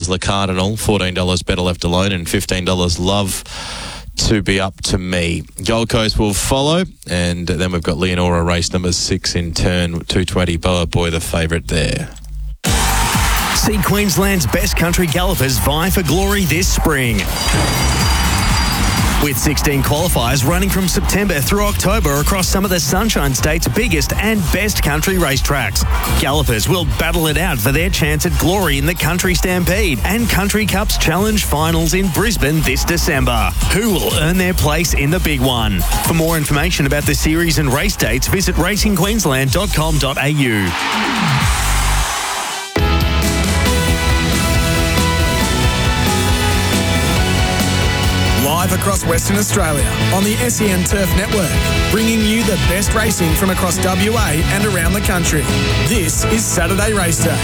Le Cardinal, $14 Better Left Alone, and $15 Love to Be Up to Me. Gold Coast will follow, and then we've got Leonora race number 6 in turn 220. Boa Boy, the favourite there. See Queensland's best country gallopers vie for glory this spring. With 16 qualifiers running from September through October across some of the Sunshine State's biggest and best country racetracks. Gallopers will battle it out for their chance at glory in the Country Stampede and Country Cups Challenge Finals in Brisbane this December. Who will earn their place in the big one? For more information about the series and race dates, visit racingqueensland.com.au. Live across Western Australia on the SEN Turf Network, bringing you the best racing from across WA and around the country. This is Saturday Race Day.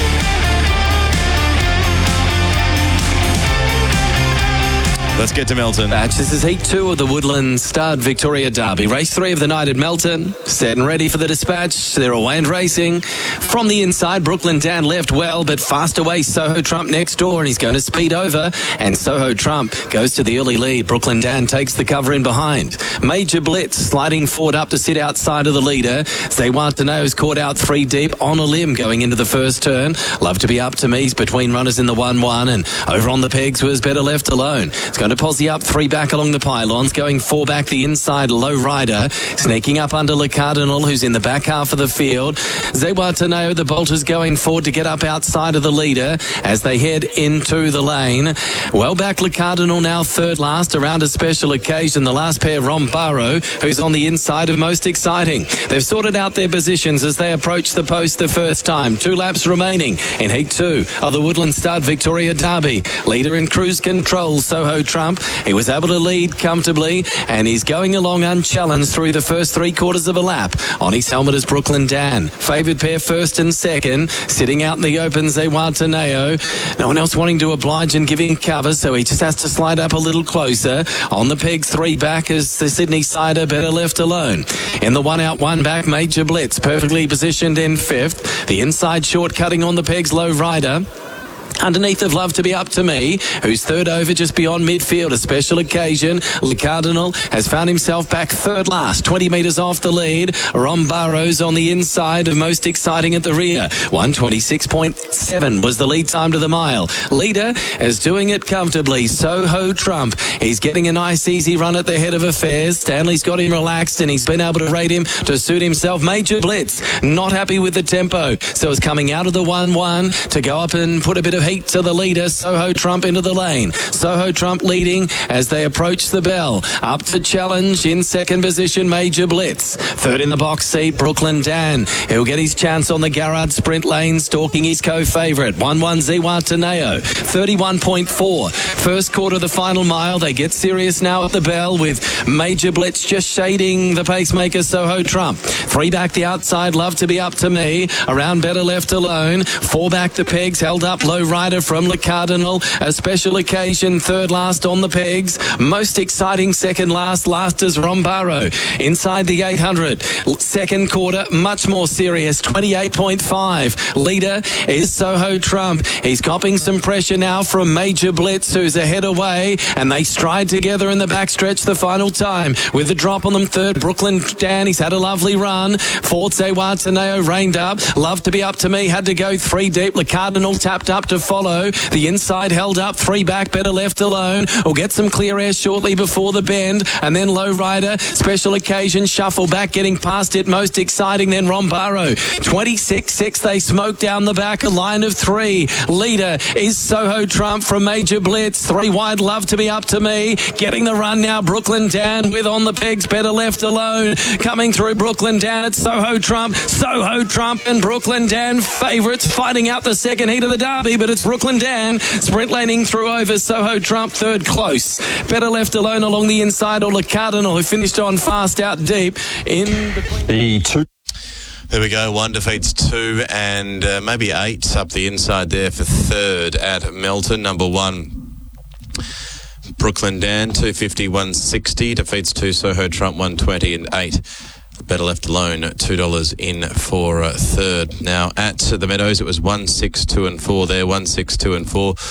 Let's get to Melton. This is Heat 2 of the Woodland Stud Victoria Derby. Race 3 of the night at Melton. Set and ready for the dispatch. They're away and racing. From the inside, Brooklyn Dan left well, but fast away Soho Trump next door, and he's going to speed over. And Soho Trump goes to the early lead. Brooklyn Dan takes the cover in behind. Major Blitz sliding forward up to sit outside of the leader. They want to know is caught out 3 deep on a limb going into the first turn. Love to Be Up to Me's between runners in the 1-1, and over on the pegs was Better Left Alone. It's going to posse up 3 back along the pylons, going 4 back the inside Low Rider, sneaking up under Le Cardinal, who's in the back half of the field. Zewa Taneo, the bolters going forward to get up outside of the leader as they head into the lane. Well back Le Cardinal now third last around a special occasion. The last pair, Rombaro, who's on the inside of Most Exciting. They've sorted out their positions as they approach the post the first time. 2 laps remaining in Heat 2 of the Woodland Stud Victoria Derby. Leader in cruise control, Soho Trump. He was able to lead comfortably, and he's going along unchallenged through the first 3/4 of a lap. On his helmet is Brooklyn Dan. Favoured pair first and second. Sitting out in the open, Zewataneo. No one else wanting to oblige and giving cover, so he just has to slide up a little closer. On the pegs, 3 back is the Sydney Sider, Better Left Alone. In the 1 out, 1 back, Major Blitz, perfectly positioned in 5th. The inside short cutting on the pegs, Low Rider. Underneath of Love to Be Up to Me, who's third over just beyond midfield. A special occasion. Le Cardinal has found himself back third last, 20 metres off the lead. Rombaro's on the inside of Most Exciting at the rear. 1:26.7 was the lead time to the mile. Leader is doing it comfortably. Soho Trump. He's getting a nice easy run at the head of affairs. Stanley's got him relaxed, and he's been able to rate him to suit himself. Major Blitz, not happy with the tempo, so is coming out of the 1-1 to go up and put a bit of heat to the leader. Soho Trump into the lane. Soho Trump leading as they approach the bell. Up to challenge in second position, Major Blitz. Third in the box seat, Brooklyn Dan. He'll get his chance on the Garrard sprint lane, stalking his co-favourite. 1-1 Zewataneo. 31.4. First quarter of the final mile. They get serious now at the bell with Major Blitz just shading the pacemaker Soho Trump. 3 back the outside, Love to Be Up to Me. Around Better Left Alone. 4 back the pegs, held up Low Rider from Le Cardinal. A special occasion, third last on the pegs. Most Exciting second last. Last is Rombaro. Inside the 800. Second quarter, much more serious. 28.5. Leader is Soho Trump. He's copping some pressure now from Major Blitz, who's ahead away, and they stride together in the backstretch the final time. With the drop on them third, Brooklyn Dan. He's had a lovely run. Fourth, Zewataneo reined up. Love to Be Up to Me had to go 3 deep. Le Cardinal tapped up to follow. The inside held up, 3 back, Better Left Alone. Will get some clear air shortly before the bend, and then Low Rider, special occasion, shuffle back, getting past it, Most Exciting, then Rombaro. 26.6, they smoke down the back, a line of 3. Leader is Soho Trump from Major Blitz. 3 wide, Love to Be Up to Me. Getting the run now, Brooklyn Dan with on the pegs, Better Left Alone. Coming through Brooklyn Dan, it's Soho Trump. Soho Trump and Brooklyn Dan favourites, fighting out the second heat of the Derby, but it's Brooklyn Dan sprint laning through over Soho Trump, third close. Better Left Alone along the inside, or Le Cardinal, who finished on fast out deep in the 2. There we go. 1 defeats 2 and maybe 8 up the inside there for third at Melton. Number 1, Brooklyn Dan, 250, 160. Defeats 2, Soho Trump, 120 and 8. Better Left Alone, $2 in for third. Now at the Meadows, it was 1, 6, 2 and 4 there. 1, 6, 2 and 4.